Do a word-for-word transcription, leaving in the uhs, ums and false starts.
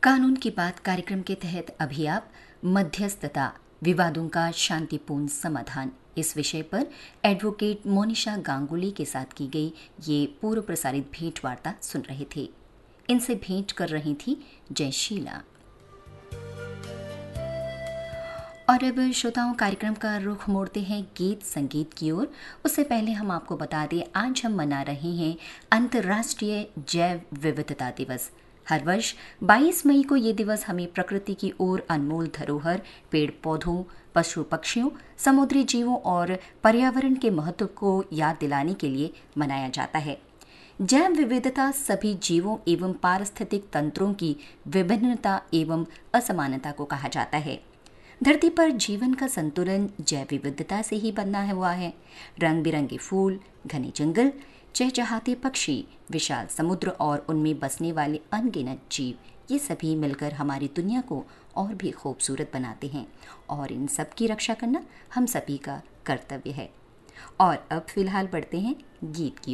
कानून की बात कार्यक्रम के तहत अभी आप मध्यस्थता, विवादों का शांतिपूर्ण समाधान, इस विषय पर एडवोकेट मोनिशा गांगुली के साथ की गई ये पूर्व प्रसारित भेंट वार्ता सुन रहे थे। इनसे भेंट कर रही थी जयशीला। और अब श्रोताओं, कार्यक्रम का रुख मोड़ते हैं गीत संगीत की ओर। उससे पहले हम आपको बता दें, आज हम मना रहे हैं अंतर्राष्ट्रीय जैव विविधता दिवस। हर वर्ष बाईस मई को ये दिवस हमें प्रकृति की ओर अनमोल धरोहर, पेड़ पौधों, पशु पक्षियों, समुद्री जीवों और पर्यावरण के महत्व को याद दिलाने के लिए मनाया जाता है। जैव विविधता सभी जीवों एवं पारिस्थितिक तंत्रों की विभिन्नता एवं असमानता को कहा जाता है। धरती पर जीवन का संतुलन जैव विविधता से ही बना हुआ है। रंग बिरंगे फूल, घने जंगल, चहचहाते पक्षी, विशाल समुद्र और उनमें बसने वाले अनगिनत जीव, ये सभी मिलकर हमारी दुनिया को और भी खूबसूरत बनाते हैं और इन सब की रक्षा करना हम सभी का कर्तव्य है। और अब फिलहाल बढ़ते हैं गीत की